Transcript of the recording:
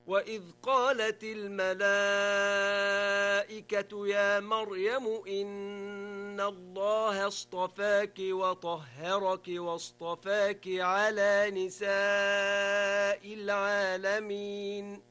وإذ قالت الملائكة يا مريم إن الله اصطفاك وطهرك واصطفاك على نساء العالمين